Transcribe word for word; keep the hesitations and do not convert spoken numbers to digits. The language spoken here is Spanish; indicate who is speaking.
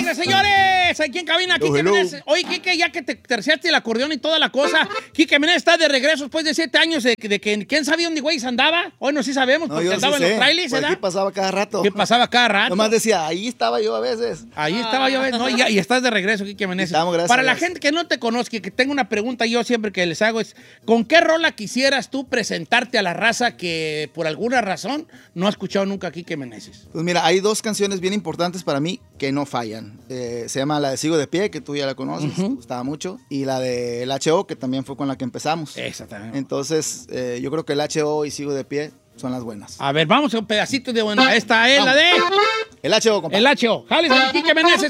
Speaker 1: alegres, señores! Aquí en cabina, Quique
Speaker 2: hello.
Speaker 1: Meneses. Oye, Quique, ya que te terciaste el acordeón y toda la cosa, Quique Meneses está de regreso después de siete años de, de que quién sabía dónde güey andaba. Hoy no sí sabemos,
Speaker 2: No,
Speaker 1: porque
Speaker 2: yo
Speaker 1: andaba
Speaker 2: sí
Speaker 1: en
Speaker 2: sé.
Speaker 1: los trailers,
Speaker 2: Por
Speaker 1: ¿verdad?
Speaker 2: aquí pasaba cada rato.
Speaker 1: Que pasaba cada rato.
Speaker 2: Nomás decía, ahí estaba yo a veces.
Speaker 1: Ahí estaba yo, ¿no? Y, y estás de regreso, Quique Meneses.
Speaker 2: Estamos, gracias
Speaker 1: Para
Speaker 2: a
Speaker 1: la
Speaker 2: Dios.
Speaker 1: gente que no te conozca y que tenga una pregunta yo siempre que les hago es, ¿con qué rola quisieras tú presentarte a la raza que por alguna razón no ha escuchado nunca a Quique Meneses?
Speaker 2: Pues mira, hay dos canciones bien importantes para mí que no fallan. Eh, se llama la de Sigo de Pie, que tú ya la conoces,
Speaker 1: Ujú.
Speaker 2: me gustaba mucho. Y la de El H O, que también fue con la que empezamos.
Speaker 1: Esa también.
Speaker 2: Entonces, eh, yo creo que El H O y Sigo de Pie son las buenas.
Speaker 1: A ver, vamos a un pedacito de bueno. Esta es la de
Speaker 2: El H O, compadre.
Speaker 1: el H O. Jales, Quique Meneses.